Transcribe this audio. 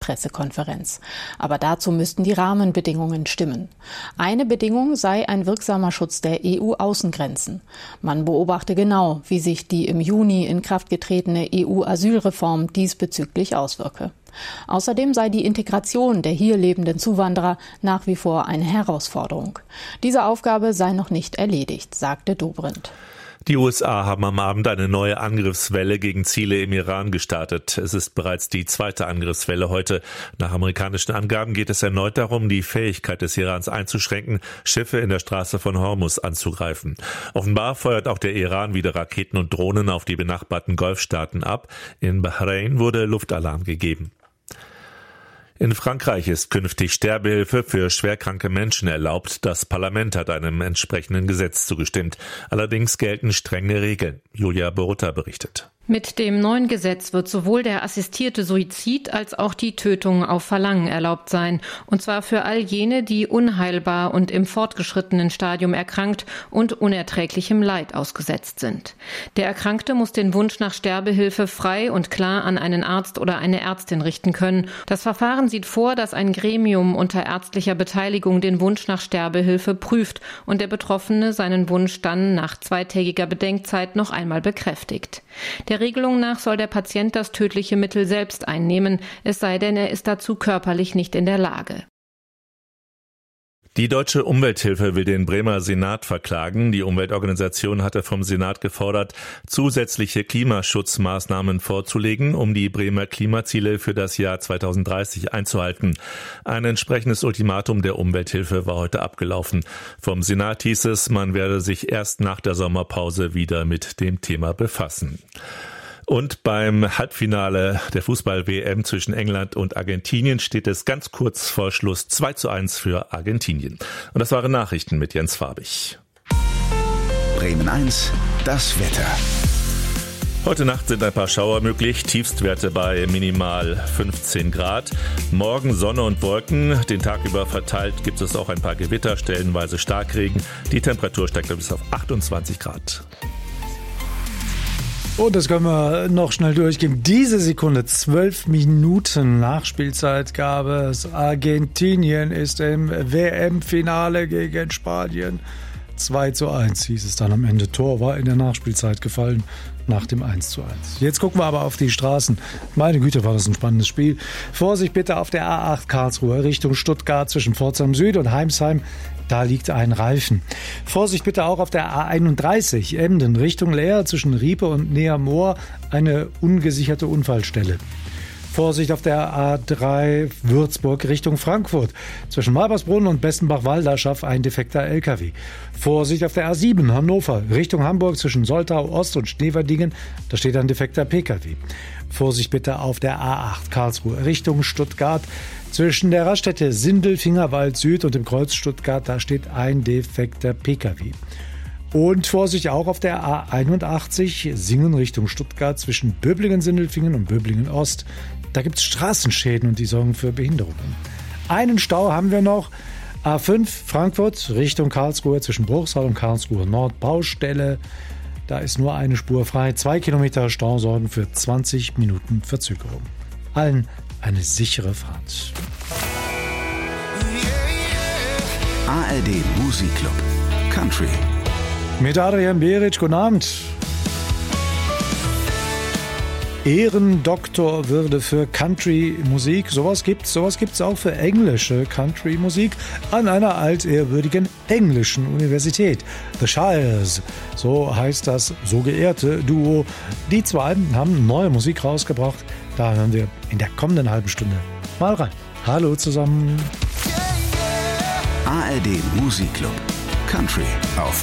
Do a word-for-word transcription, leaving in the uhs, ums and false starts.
Pressekonferenz. Aber dazu müssten die Rahmenbedingungen stimmen. Eine Bedingung sei ein wirksamer Schutz der E U-Außengrenzen. Man beobachte genau, wie sich die im Juni in Kraft getretene E U-Asylreform diesbezüglich auswirke. Außerdem sei die Integration der hier lebenden Zuwanderer nach wie vor eine Herausforderung. Diese Aufgabe sei noch nicht erledigt, sagte Dobrindt. Die U S A haben am Abend eine neue Angriffswelle gegen Ziele im Iran gestartet. Es ist bereits die zweite Angriffswelle heute. Nach amerikanischen Angaben geht es erneut darum, die Fähigkeit des Irans einzuschränken, Schiffe in der Straße von Hormuz anzugreifen. Offenbar feuert auch der Iran wieder Raketen und Drohnen auf die benachbarten Golfstaaten ab. In Bahrain wurde Luftalarm gegeben. In Frankreich ist künftig Sterbehilfe für schwerkranke Menschen erlaubt. Das Parlament hat einem entsprechenden Gesetz zugestimmt. Allerdings gelten strenge Regeln. Julia Borutta berichtet. Mit dem neuen Gesetz wird sowohl der assistierte Suizid als auch die Tötung auf Verlangen erlaubt sein. Und zwar für all jene, die unheilbar und im fortgeschrittenen Stadium erkrankt und unerträglichem Leid ausgesetzt sind. Der Erkrankte muss den Wunsch nach Sterbehilfe frei und klar an einen Arzt oder eine Ärztin richten können. Das Verfahren sieht vor, dass ein Gremium unter ärztlicher Beteiligung den Wunsch nach Sterbehilfe prüft und der Betroffene seinen Wunsch dann nach zweitägiger Bedenkzeit noch einmal bekräftigt. Der Regelung nach soll der Patient das tödliche Mittel selbst einnehmen, es sei denn, er ist dazu körperlich nicht in der Lage. Die Deutsche Umwelthilfe will den Bremer Senat verklagen. Die Umweltorganisation hatte vom Senat gefordert, zusätzliche Klimaschutzmaßnahmen vorzulegen, um die Bremer Klimaziele für das Jahr zweitausenddreißig einzuhalten. Ein entsprechendes Ultimatum der Umwelthilfe war heute abgelaufen. Vom Senat hieß es, man werde sich erst nach der Sommerpause wieder mit dem Thema befassen. Und beim Halbfinale der Fußball-W M zwischen England und Argentinien steht es ganz kurz vor Schluss zwei zu eins für Argentinien. Und das waren Nachrichten mit Jens Farbig. Bremen eins, das Wetter. Heute Nacht sind ein paar Schauer möglich, Tiefstwerte bei minimal fünfzehn Grad. Morgen Sonne und Wolken, den Tag über verteilt gibt es auch ein paar Gewitter, stellenweise Starkregen. Die Temperatur steigt bis auf achtundzwanzig Grad. Und das können wir noch schnell durchgehen. Diese Sekunde, zwölf Minuten Nachspielzeit gab es. Argentinien ist im W M-Finale gegen Spanien. zwei zu eins hieß es dann am Ende. Tor war in der Nachspielzeit gefallen nach dem eins zu eins. Jetzt gucken wir aber auf die Straßen. Meine Güte, war das ein spannendes Spiel. Vorsicht bitte auf der A acht Karlsruhe Richtung Stuttgart zwischen Pforzheim Süd und Heimsheim. Da liegt ein Reifen. Vorsicht bitte auch auf der A einunddreißig Emden Richtung Leer zwischen Riepe und Neamoor eine ungesicherte Unfallstelle. Vorsicht auf der A drei Würzburg Richtung Frankfurt. Zwischen Malbersbrunn und Bessenbach-Walder schafft ein defekter L K W. Vorsicht auf der A sieben Hannover Richtung Hamburg zwischen Soltau Ost und Schneverdingen. Da steht ein defekter P K W. Vorsicht bitte auf der A acht Karlsruhe Richtung Stuttgart. Zwischen der Raststätte Sindelfingerwald Süd und dem Kreuz Stuttgart, da steht ein defekter P K W. Und Vorsicht auch auf der A einundachtzig Singen Richtung Stuttgart zwischen Böblingen-Sindelfingen und Böblingen-Ost. Da gibt es Straßenschäden und die sorgen für Behinderungen. Einen Stau haben wir noch. A fünf Frankfurt Richtung Karlsruhe zwischen Bruchsal und Karlsruhe Nord Baustelle. Da ist nur eine Spur frei. Zwei Kilometer Stau sorgen für zwanzig Minuten Verzögerung. Allen eine sichere Fahrt. A R D Musikclub Country. Mit Adrian Beric, guten Abend. Ehrendoktorwürde für Country-Musik. Sowas gibt's, sowas gibt's auch für englische Country-Musik an einer altehrwürdigen englischen Universität. The Shires, so heißt das so geehrte Duo. Die zwei haben neue Musik rausgebracht. Da hören wir in der kommenden halben Stunde mal rein. Hallo zusammen. A R D Musikclub Country auf